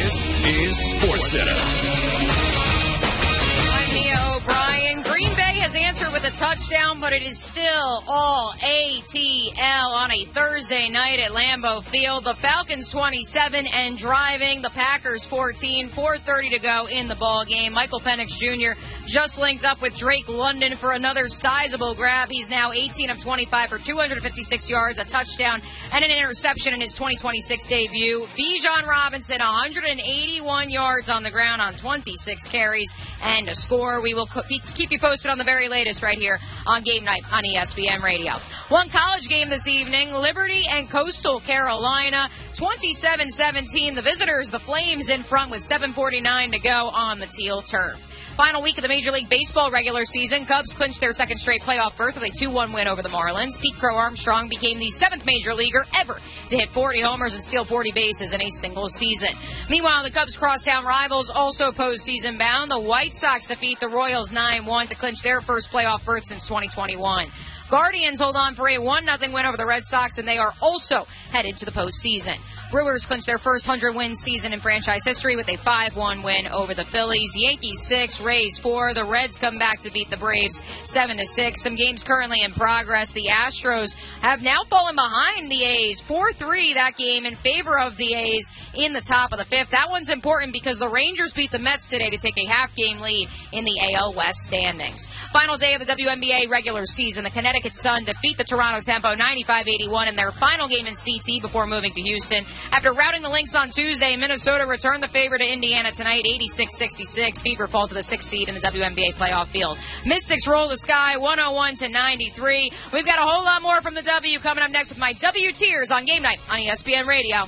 This is SportsCenter. I'm Mia O'Brien. Green Bay has answered with a touchdown, but it is still all ATL on a Thursday night at Lambeau Field. The Falcons 27 and driving. The Packers 14. 4:30 to go in the ball game. Michael Penix Jr. just linked up with Drake London for another sizable grab. He's now 18 of 25 for 256 yards, a touchdown, and an interception in his 2026 debut. Bijan Robinson, 181 yards on the ground on 26 carries and a score. We will keep you posted on the very latest right here on Game Night on ESPN Radio. One college game this evening, Liberty and Coastal Carolina, 27-17. The visitors, the Flames, in front with 7:49 to go on the teal turf. Final week of the Major League Baseball regular season, Cubs clinched their second straight playoff berth with a 2-1 win over the Marlins. Pete Crow Armstrong became the 7th Major Leaguer ever to hit 40 homers and steal 40 bases in a single season. Meanwhile, the Cubs' crosstown rivals also postseason bound. The White Sox defeat the Royals 9-1 to clinch their first playoff berth since 2021. Guardians hold on for a 1-0 win over the Red Sox, and they are also headed to the postseason. Brewers clinched their first 100-win season in franchise history with a 5-1 win over the Phillies. Yankees 6, Rays 4. The Reds come back to beat the Braves 7-6. Some games currently in progress. The Astros have now fallen behind the A's 4-3 that game in favor of the A's in the top of the fifth. That one's important because the Rangers beat the Mets today to take a half-game lead in the AL West standings. Final day of the WNBA regular season. The Connecticut Sun defeat the Toronto Tempo 95-81 in their final game in CT before moving to Houston. After routing the Lynx on Tuesday, Minnesota returned the favor to Indiana tonight, 86-66. Fever fall to the 6th seed in the WNBA playoff field. Mystics roll the Sky, 101-93. We've got a whole lot more from the W coming up next with my W Tiers on Game Night on ESPN Radio.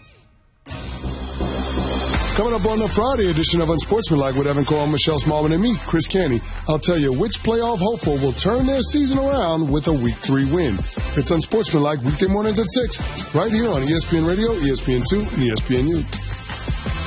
Coming up on the Friday edition of Unsportsmanlike with Evan Cole, Michelle Smallman, and me, Chris Canty, I'll tell you which playoff hopeful will turn their season around with a Week 3 win. It's Unsportsmanlike weekday mornings at 6, right here on ESPN Radio, ESPN2, and ESPNU.